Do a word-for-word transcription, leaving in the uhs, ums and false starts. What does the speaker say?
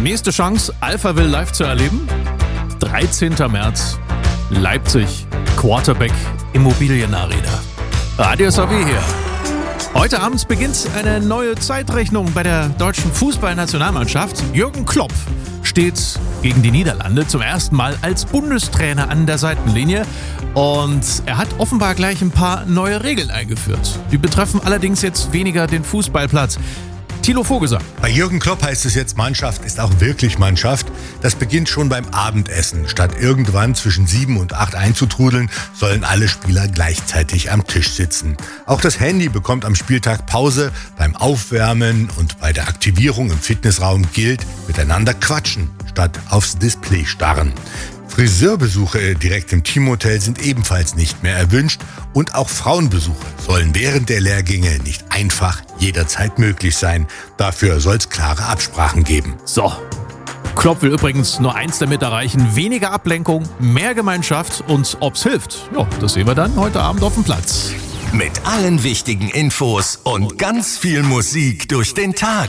Nächste Chance, Alphaville live zu erleben. dreizehnter März, Leipzig, Quarterback Immobilienarena. Radio S A W hier. Heute abends beginnt eine neue Zeitrechnung bei der deutschen Fußballnationalmannschaft. Jürgen Klopp steht gegen die Niederlande zum ersten Mal als Bundestrainer an der Seitenlinie. Und er hat offenbar gleich ein paar neue Regeln eingeführt. Die betreffen allerdings jetzt weniger den Fußballplatz. Thilo Vogelsang. Bei Jürgen Klopp heißt es jetzt, Mannschaft ist auch wirklich Mannschaft. Das beginnt schon beim Abendessen. Statt irgendwann zwischen sieben und acht einzutrudeln, sollen alle Spieler gleichzeitig am Tisch sitzen. Auch das Handy bekommt am Spieltag Pause. Beim Aufwärmen und bei der Aktivierung im Fitnessraum gilt, miteinander quatschen, statt aufs Display starren. Friseurbesuche direkt im Teamhotel sind ebenfalls nicht mehr erwünscht und auch Frauenbesuche sollen während der Lehrgänge nicht einfach jederzeit möglich sein. Dafür soll es klare Absprachen geben. So, Klopp will übrigens nur eins damit erreichen: weniger Ablenkung, mehr Gemeinschaft. Und ob's hilft, ja, das sehen wir dann heute Abend auf dem Platz. Mit allen wichtigen Infos und ganz viel Musik durch den Tag.